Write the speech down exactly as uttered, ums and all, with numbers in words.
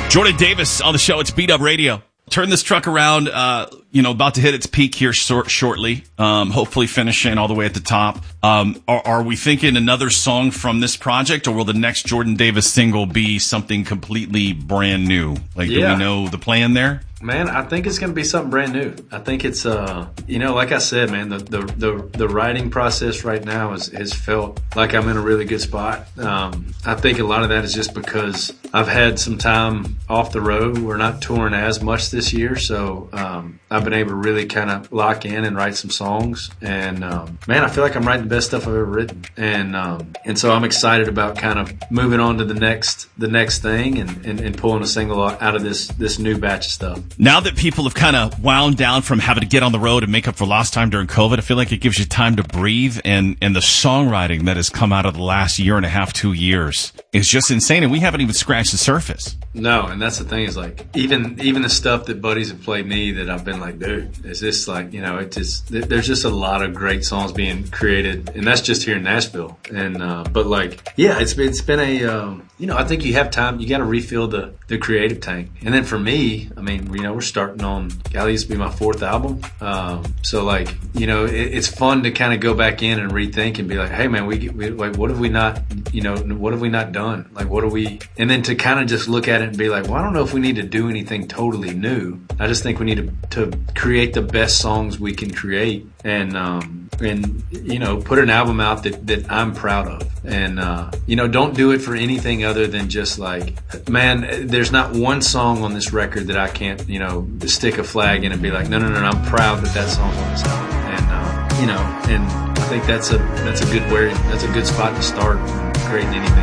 Jordan Davis on the show. It's Beat Up Radio. Turn this truck around, uh, you know, about to hit its peak here short, shortly, um, hopefully finishing all the way at the top. Um, are, are we thinking another song from this project, or will the next Jordan Davis single be something completely brand new? Like, yeah. do we know the plan there? Man, I think it's going to be something brand new. I think it's, uh, you know, like I said, man, the the the, the writing process right now is, has felt like I'm in a really good spot. Um, I think a lot of that is just because I've had some time off the road. We're not touring as much this year, so um, I've been able to really kind of lock in and write some songs. And um, man, I feel like I'm writing the best stuff I've ever written. And um, and so I'm excited about kind of moving on to the next the next thing and, and, and pulling a single out of this this new batch of stuff. Now that people have kind of wound down from having to get on the road and make up for lost time during COVID, I feel like it gives you time to breathe, and, and the songwriting that has come out of the last year and a half, two years is just insane, and we haven't even scratched the surface. No, and that's the thing is like even even the stuff that buddies have played me that I've been like, dude, is this like, you know, it just there's just a lot of great songs being created, and that's just here in Nashville. And uh, but like, yeah, it's been it's been a um, you know, I think you have time, you got to refill the the creative tank. And then for me, I mean, you know, we're starting on Golly, used to be my fourth album, um, so like, you know, it, it's fun to kind of go back in and rethink and be like, hey man, we, we like, what have we not, you know, what have we not done? Like, what are we? And then to kind of just look at it and be like, well, I don't know if we need to do anything totally new. I just think we need to, to create the best songs we can create, and um, and you know, put an album out that, that I'm proud of. And uh, you know, don't do it for anything other than just like, man, there's not one song on this record that I can't, you know, stick a flag in and be like, no, no, no, no, I'm proud that that song's on this album. And uh, you know, and I think that's a that's a good way, that's a good spot to start creating anything.